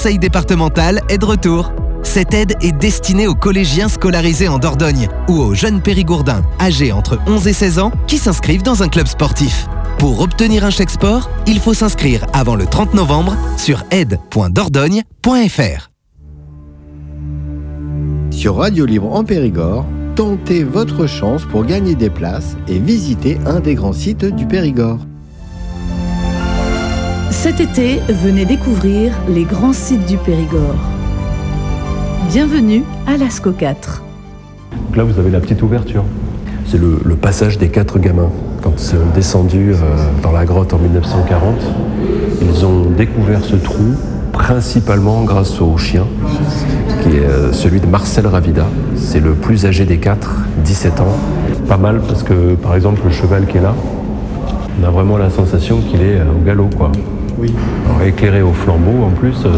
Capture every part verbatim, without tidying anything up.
Conseil départemental est de retour. Cette aide est destinée aux collégiens scolarisés en Dordogne ou aux jeunes périgourdins âgés entre onze et seize ans qui s'inscrivent dans un club sportif. Pour obtenir un chèque sport, il faut s'inscrire avant le trente novembre sur aide point dordogne point f r. Sur Radio Libre en Périgord, tentez votre chance pour gagner des places et visiter un des grands sites du Périgord. Cet été, venez découvrir les grands sites du Périgord. Bienvenue à l'Asco quatre. Donc là, vous avez la petite ouverture. C'est le, le passage des quatre gamins. Quand ils sont descendus euh, dans la grotte en dix-neuf cent quarante, ils ont découvert ce trou principalement grâce au chien, qui est euh, celui de Marcel Ravida. C'est le plus âgé des quatre, dix-sept ans. Pas mal parce que, par exemple, le cheval qui est là, on a vraiment la sensation qu'il est euh, au galop, quoi. Oui. Alors, éclairé au flambeau, en plus, euh,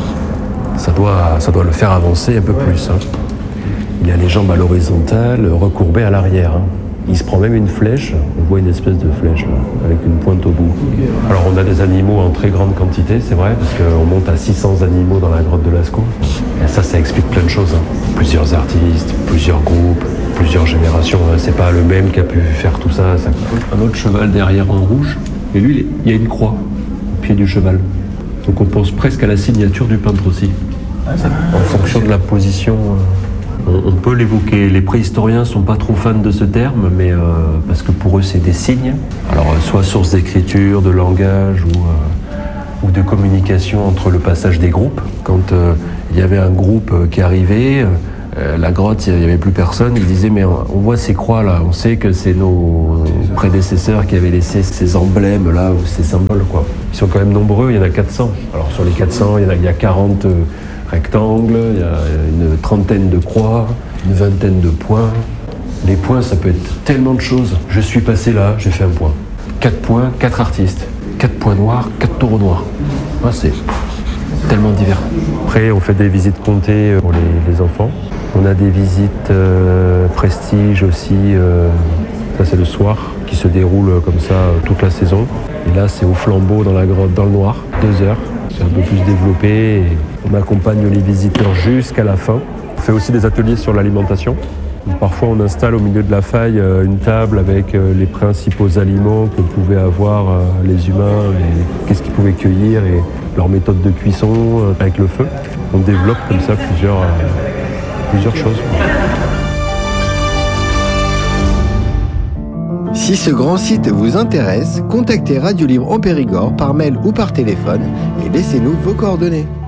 ça, doit, ça doit le faire avancer un peu ouais. plus. Hein. Il a les jambes à l'horizontale, recourbées à l'arrière. Hein. Il se prend même une flèche, on voit une espèce de flèche là, avec une pointe au bout. Alors on a des animaux en très grande quantité, c'est vrai, parce qu'on monte à six cents animaux dans la grotte de Lascaux. Et ça, ça explique plein de choses. Hein. Plusieurs artistes, plusieurs groupes, plusieurs générations. Hein. C'est pas le même qui a pu faire tout ça. ça. Un autre cheval derrière en rouge, et lui, il y a une croix au pied du cheval. Donc on pense presque à la signature du peintre aussi. En fonction de la position... Euh... On peut l'évoquer, les préhistoriens ne sont pas trop fans de ce terme, mais euh, parce que pour eux c'est des signes. Alors soit source d'écriture, de langage ou, euh, ou de communication entre le passage des groupes. Quand euh, il y avait un groupe qui arrivait, euh, la grotte, il n'y avait plus personne, ils disaient mais on, on voit ces croix là, on sait que c'est nos prédécesseurs qui avaient laissé ces emblèmes là, ou ces symboles quoi. Ils sont quand même nombreux, il y en a quatre cents. Alors sur les quatre cents, il y en a, il y a quarante... Euh, rectangles, il y a une trentaine de croix, une vingtaine de points. Les points, ça peut être tellement de choses. Je suis passé là, j'ai fait un point. Quatre points, quatre artistes. Quatre points noirs, quatre taureaux noirs. Ah, c'est tellement divers. Après, on fait des visites comptées pour les, les enfants. On a des visites euh, prestige aussi. Euh, ça, c'est le soir, qui se déroule comme ça toute la saison. Et là, c'est au flambeau dans la grotte, dans le noir, deux heures. C'est un peu plus développé et on accompagne les visiteurs jusqu'à la fin. On fait aussi des ateliers sur l'alimentation. Parfois on installe au milieu de la faille une table avec les principaux aliments que pouvaient avoir les humains et qu'est-ce qu'ils pouvaient cueillir et leur méthode de cuisson avec le feu. On développe comme ça plusieurs, plusieurs choses. Si ce grand site vous intéresse, contactez Radio Libre en Périgord par mail ou par téléphone et laissez-nous vos coordonnées.